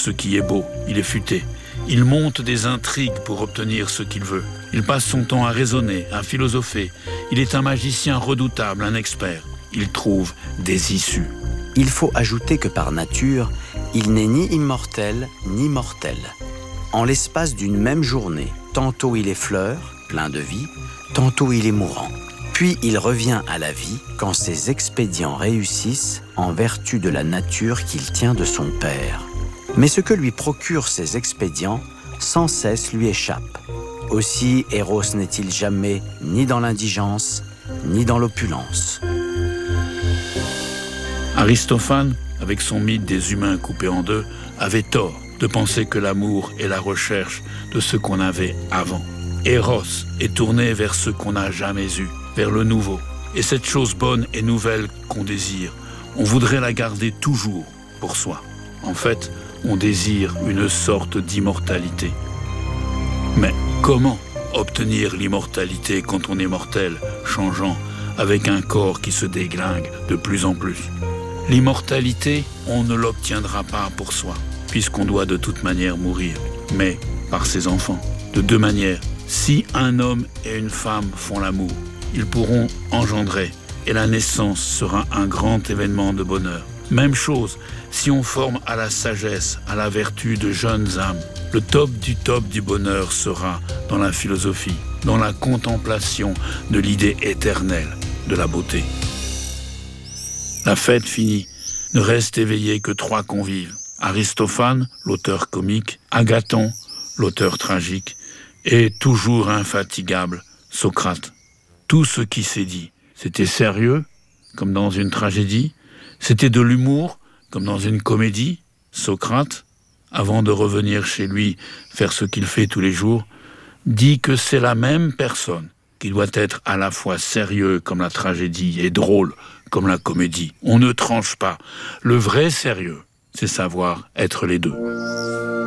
ce qui est beau, il est futé. Il monte des intrigues pour obtenir ce qu'il veut. Il passe son temps à raisonner, à philosopher. Il est un magicien redoutable, un expert. Il trouve des issues. Il faut ajouter que par nature, il n'est ni immortel ni mortel. En l'espace d'une même journée, tantôt il est fleur, plein de vie, tantôt il est mourant. Puis il revient à la vie quand ses expédients réussissent en vertu de la nature qu'il tient de son père. Mais ce que lui procurent ces expédients, sans cesse lui échappe. Aussi Eros n'est-il jamais ni dans l'indigence, ni dans l'opulence. Aristophane, avec son mythe des humains coupés en deux, avait tort de penser que l'amour est la recherche de ce qu'on avait avant. Eros est tourné vers ce qu'on n'a jamais eu, vers le nouveau. Et cette chose bonne et nouvelle qu'on désire, on voudrait la garder toujours pour soi. En fait, on désire une sorte d'immortalité. Mais comment obtenir l'immortalité quand on est mortel, changeant, avec un corps qui se déglingue de plus en plus? L'immortalité, on ne l'obtiendra pas pour soi, puisqu'on doit de toute manière mourir, mais par ses enfants. De deux manières. Si un homme et une femme font l'amour, ils pourront engendrer, et la naissance sera un grand événement de bonheur. Même chose, si on forme à la sagesse, à la vertu de jeunes âmes, le top du bonheur sera dans la philosophie, dans la contemplation de l'idée éternelle de la beauté. La fête finie, ne reste éveillé que 3 convives. Aristophane, l'auteur comique, Agathon, l'auteur tragique, et toujours infatigable, Socrate. Tout ce qui s'est dit, c'était sérieux, comme dans une tragédie, c'était de l'humour, comme dans une comédie. Socrate, avant de revenir chez lui faire ce qu'il fait tous les jours, dit que c'est la même personne qui doit être à la fois sérieux comme la tragédie et drôle comme la comédie. On ne tranche pas. Le vrai sérieux, c'est savoir être les deux.